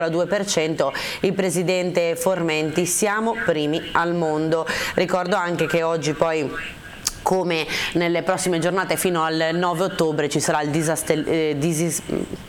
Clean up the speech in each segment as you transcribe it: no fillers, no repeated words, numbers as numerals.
2%, il presidente Formenti, siamo primi al mondo. Ricordo anche che oggi poi, come nelle prossime giornate fino al 9 ottobre, ci sarà il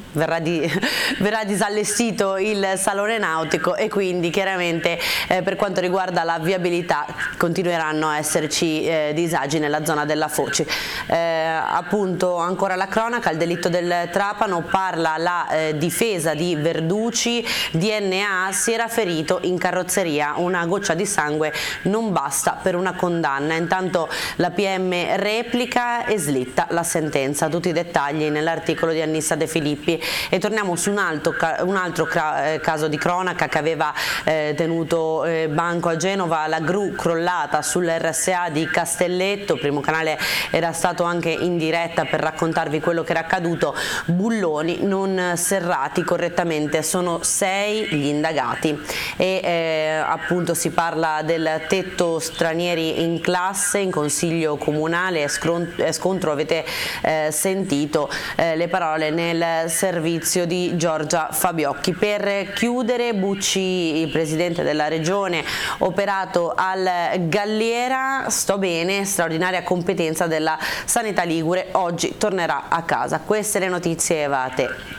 verrà disallestito il salone nautico, e quindi chiaramente per quanto riguarda la viabilità continueranno a esserci disagi nella zona della Foci. Appunto, ancora la cronaca, il delitto del Trapano, parla la difesa di Verducci, DNA, si era ferito in carrozzeria, una goccia di sangue non basta per una condanna. Intanto la PM replica e slitta la sentenza, tutti i dettagli nell'articolo di Annissa De Filippi. E torniamo su un altro caso di cronaca che aveva tenuto banco a Genova, la gru crollata sull'RSA di Castelletto. Primo Canale era stato anche in diretta per raccontarvi quello che era accaduto. Bulloni non serrati correttamente, sono 6 gli indagati, e appunto si parla del tetto stranieri in classe, in consiglio comunale, scontro, avete sentito le parole nel servizio di Giorgia Fabiocchi. Per chiudere, Bucci, il presidente della regione, operato al Galliera, sto bene, straordinaria competenza della sanità ligure, oggi tornerà a casa. Queste le notizie, Eva, a te.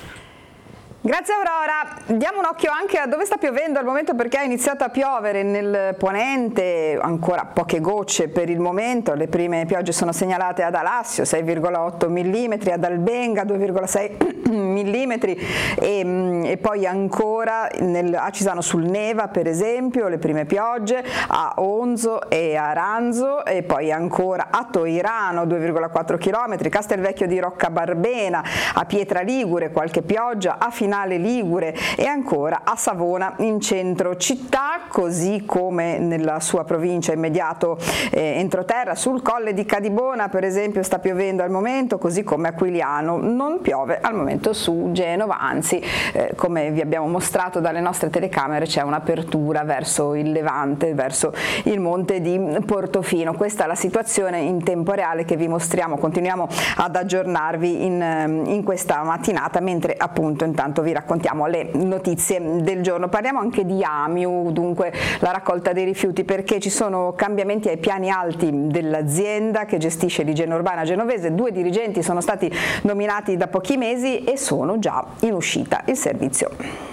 Grazie Aurora, diamo un occhio anche a dove sta piovendo al momento, perché ha iniziato a piovere nel ponente, ancora poche gocce per il momento. Le prime piogge sono segnalate ad Alassio, 6,8 mm, ad Albenga 2,6 mm, e poi ancora a Cisano sul Neva per esempio le prime piogge, a Onzo e a Ranzo, e poi ancora a Toirano 2,4 km, Castelvecchio di Roccabarbena, a Pietra Ligure qualche pioggia, a Finale Ligure e ancora a Savona in centro città, così come nella sua provincia immediato entroterra. Sul Colle di Cadibona per esempio sta piovendo al momento, così come a Quiliano. Non piove al momento su Genova, anzi come vi abbiamo mostrato dalle nostre telecamere c'è un'apertura verso il Levante, verso il monte di Portofino. Questa è la situazione in tempo reale che vi mostriamo, continuiamo ad aggiornarvi in questa mattinata, mentre appunto intanto vi raccontiamo le notizie del giorno. Parliamo anche di Amiu, dunque la raccolta dei rifiuti, perché ci sono cambiamenti ai piani alti dell'azienda che gestisce l'Igiene Urbana genovese. 2 dirigenti sono stati nominati da pochi mesi e sono già in uscita. Il servizio.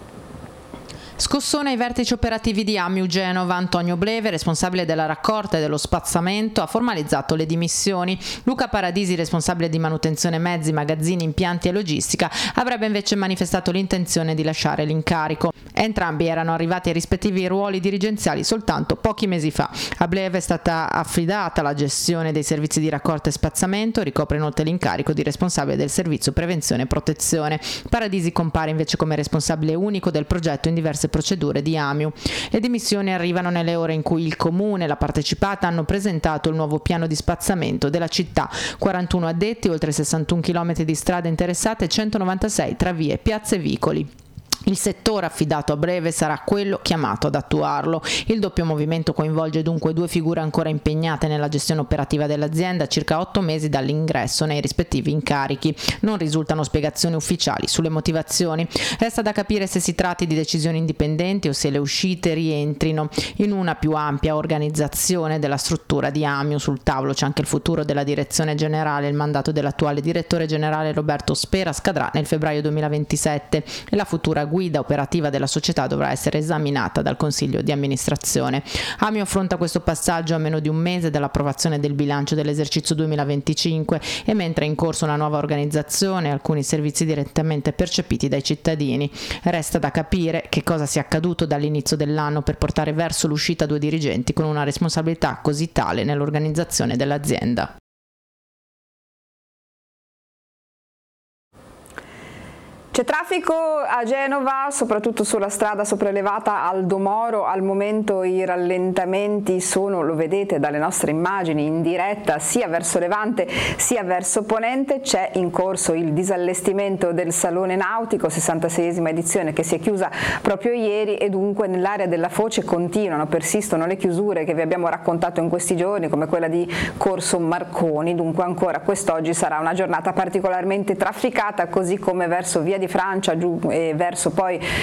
Scossone ai vertici operativi di Amiu Genova. Antonio Bleve, responsabile della raccolta e dello spazzamento, ha formalizzato le dimissioni. Luca Paradisi, responsabile di manutenzione mezzi, magazzini, impianti e logistica, avrebbe invece manifestato l'intenzione di lasciare l'incarico. Entrambi erano arrivati ai rispettivi ruoli dirigenziali soltanto pochi mesi fa. A Bleve è stata affidata la gestione dei servizi di raccolta e spazzamento, ricopre inoltre l'incarico di responsabile del servizio prevenzione e protezione. Paradisi compare invece come responsabile unico del progetto in diverse procedure di Amiu. Le dimissioni arrivano nelle ore in cui il comune e la partecipata hanno presentato il nuovo piano di spazzamento della città. 41 addetti, oltre 61 km di strade interessate e 196 tra vie, piazze e vicoli. Il settore affidato a breve sarà quello chiamato ad attuarlo. Il doppio movimento coinvolge dunque 2 figure ancora impegnate nella gestione operativa dell'azienda, circa 8 mesi dall'ingresso nei rispettivi incarichi. Non risultano spiegazioni ufficiali sulle motivazioni. Resta da capire se si tratti di decisioni indipendenti o se le uscite rientrino in una più ampia organizzazione della struttura di Amiu. Sul tavolo c'è anche il futuro della direzione generale. Il mandato dell'attuale direttore generale Roberto Spera scadrà nel febbraio 2027 e la futura guida operativa della società dovrà essere esaminata dal Consiglio di amministrazione. Amiu affronta questo passaggio a meno di un mese dall'approvazione del bilancio dell'esercizio 2025 e mentre è in corso una nuova organizzazione e alcuni servizi direttamente percepiti dai cittadini. Resta da capire che cosa sia accaduto dall'inizio dell'anno per portare verso l'uscita 2 dirigenti con una responsabilità così tale nell'organizzazione dell'azienda. C'è traffico a Genova, soprattutto sulla strada sopraelevata Aldo Moro. Al momento i rallentamenti sono, lo vedete dalle nostre immagini in diretta, sia verso Levante sia verso Ponente. C'è in corso il disallestimento del Salone Nautico, 66esima edizione, che si è chiusa proprio ieri, e dunque nell'area della Foce persistono le chiusure che vi abbiamo raccontato in questi giorni, come quella di Corso Marconi. Dunque ancora quest'oggi sarà una giornata particolarmente trafficata, così come verso Via di Francia giù e verso poi